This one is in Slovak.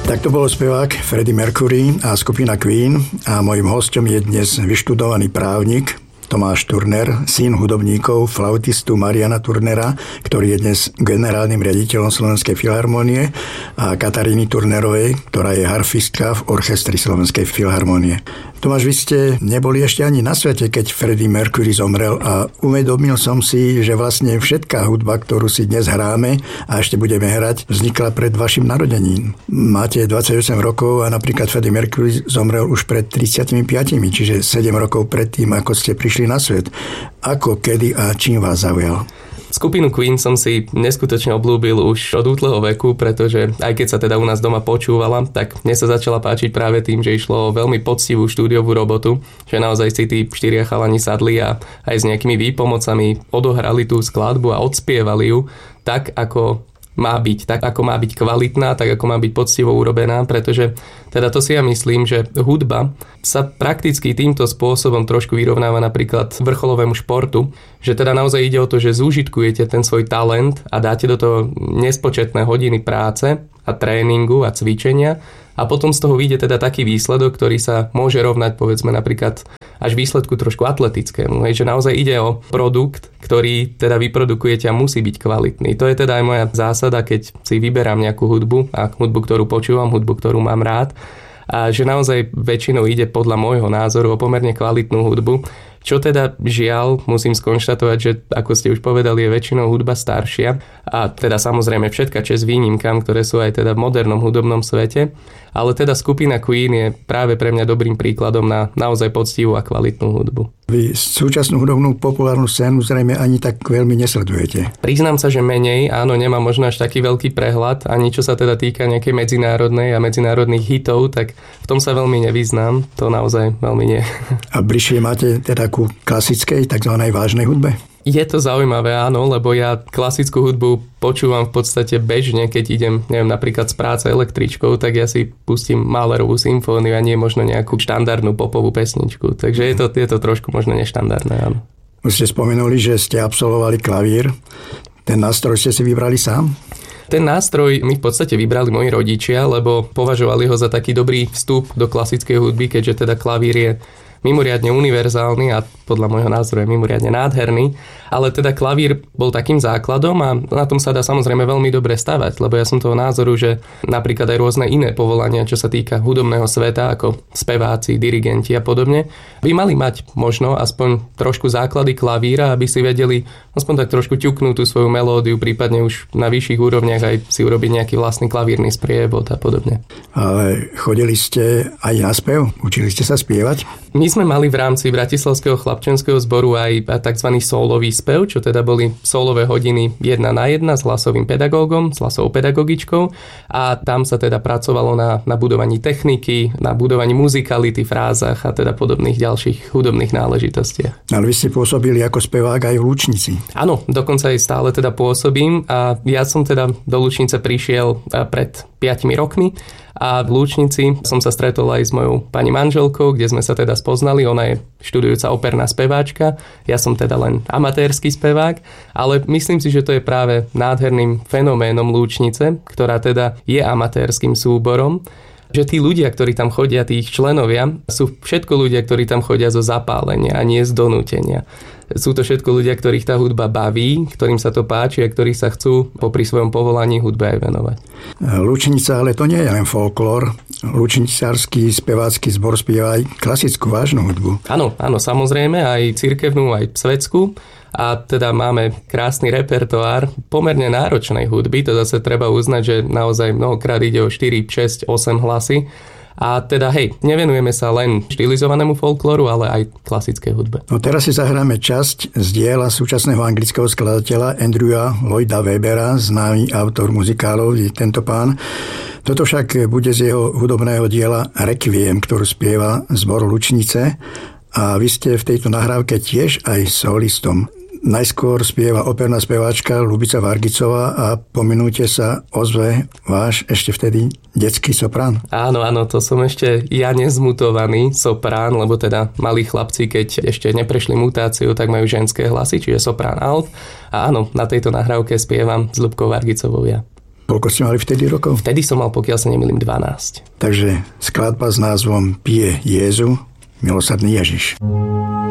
Tak to bol spevák Freddie Mercury a skupina Queen a mojím hosťom je dnes vyštudovaný právnik Tomáš Turner, syn hudobníkov, flautistu Mariana Turnera, ktorý je dnes generálnym riaditeľom Slovenskej filharmonie, a Kataríny Turnerovej, ktorá je harfistka v orchestri Slovenskej filharmonie. Tomáš, vy ste neboli ešte ani na svete, keď Freddie Mercury zomrel, a uvedomil som si, že vlastne všetká hudba, ktorú si dnes hráme a ešte budeme hrať, vznikla pred vašim narodením. Máte 28 rokov a napríklad Freddie Mercury zomrel už pred 35, čiže 7 rokov pred tým, ako ste prišli na svet. Ako, kedy a čím vás zaujal? Skupinu Queen som si neskutočne obľúbil už od útleho veku, pretože aj keď sa teda u nás doma počúvala, tak mne sa začala páčiť práve tým, že išlo o veľmi poctivú štúdiovú robotu, že naozaj si tí 4 chalani sadli a aj s nejakými výpomocami odohrali tú skladbu a odspievali ju tak, ako má byť, tak ako má byť kvalitná, tak ako má byť poctivo urobená, pretože teda to si ja myslím, že hudba sa prakticky týmto spôsobom trošku vyrovnáva napríklad vrcholovému športu, že teda naozaj ide o to, že zúžitkujete ten svoj talent a dáte do toho nespočetné hodiny práce a tréningu a cvičenia a potom z toho vyjde teda taký výsledok, ktorý sa môže rovnať povedzme napríklad až výsledku trošku atletickému. Hej, že naozaj ide o produkt, ktorý teda vyprodukujete a musí byť kvalitný. To je teda aj moja zásada, keď si vyberám nejakú hudbu a hudbu, ktorú počúvam, hudbu, ktorú mám rád. A že naozaj väčšinou ide podľa môjho názoru o pomerne kvalitnú hudbu. Čo teda žiaľ musím skonštatovať, že ako ste už povedali, je väčšinou hudba staršia a teda samozrejme všetka česť výnimkám, ktoré sú aj teda v modernom hudobnom svete, ale teda skupina Queen je práve pre mňa dobrým príkladom na naozaj poctivú a kvalitnú hudbu. Vy súčasnú hudobnú populárnu scénu zrejme ani tak veľmi nesledujete. Priznám sa, že menej, áno, nemám možno až taký veľký prehľad, ani čo sa teda týka nejakej medzinárodnej a medzinárodných hitov, tak v tom sa veľmi nevyznám, to naozaj veľmi nie. A bližšie máte teda ku klasickej, takzvanej vážnej hudbe? Je to zaujímavé, áno, lebo ja klasickú hudbu počúvam v podstate bežne, keď idem, neviem, napríklad z práce električkou, tak ja si pustím Mahlerovú symfóniu a nie možno nejakú štandardnú popovú pesničku. Takže je to trošku možno neštandardné, áno. Už ste spomenuli, že ste absolvovali klavír. Ten nástroj ste si vybrali sám? Ten nástroj mi v podstate vybrali moji rodičia, lebo považovali ho za taký dobrý vstup do klasickej hudby, keďže teda klavír je mimoriadne univerzálny a podľa môjho názoru je mimoriadne nádherný, ale teda klavír bol takým základom a na tom sa dá samozrejme veľmi dobre stavať, lebo ja som toho názoru, že napríklad aj rôzne iné povolania, čo sa týka hudobného sveta, ako speváci, dirigenti a podobne, by mali mať možno aspoň trošku základy klavíra, aby si vedeli aspoň tak trošku ťuknúť tú svoju melódiu, prípadne už na vyšších úrovniach aj si urobiť nejaký vlastný klavírny sprievod a podobne. Ale chodili ste aj na spev? Učili ste sa spievať? My sme mali v rámci Bratislavského chlapčenského zboru aj tzv. Sólový spev, čo teda boli sólové hodiny 1 na 1 s hlasovým pedagógom, s hlasovou pedagogičkou a tam sa teda pracovalo na budovaní techniky, na budovaní muzikality, frázach a teda podobných ďalších hudobných náležitostiach. Ale vy ste pôsobili ako spevák aj v Lučnici. Áno, dokonca aj stále teda pôsobím a ja som teda do Lučnice prišiel pred 5 rokmi a v Lučnici som sa stretol aj s mojou pani manželkou, kde sme sa teda spoznali. Ona je študujúca operná speváčka, ja som teda len amatérsky spevák, ale myslím si, že to je práve nádherným fenoménom Lučnice, ktorá teda je amatérskym súborom, že tí ľudia, ktorí tam chodia, tí ich členovia, sú všetko ľudia, ktorí tam chodia zo zapálenia a nie z donútenia. Sú to všetko ľudia, ktorých tá hudba baví, ktorým sa to páči a ktorí sa chcú popri svojom povolaní hudbe aj venovať. Lučnica, ale to nie je len folklór. Lučničársky spevácky zbor spieva aj klasickú vážnu hudbu. Áno, samozrejme, aj cirkevnú, aj svetskú. A teda máme krásny repertoár pomerne náročnej hudby, to zase treba uznať, že naozaj mnohokrát ide o 4, 6, 8 hlasy. A teda nevenujeme sa len štilizovanému folklóru, ale aj klasickej hudbe. No teraz si zahráme časť z diela súčasného anglického skladateľa Andrewa Lloyda Webera, známy autor muzikálov, je tento pán. Toto však bude z jeho hudobného diela Requiem, ktorú spieva zbor Lučnice. A vy ste v tejto nahrávke tiež aj solistom. Najskôr spieva operná speváčka Ľubica Vargicová a po minúte sa ozve váš ešte vtedy detský soprán. Áno, to som ešte ja nezmutovaný soprán, lebo teda malí chlapci, keď ešte neprešli mutáciu, tak majú ženské hlasy, čiže soprán alt. A áno, na tejto nahrávke spievam s Ľubkou Vargicovou ja. Koľko ste mali vtedy rokov? Vtedy som mal, pokiaľ sa nemýlim, 12. Takže skladba s názvom Pije Jézu, milosrdný Ježiš.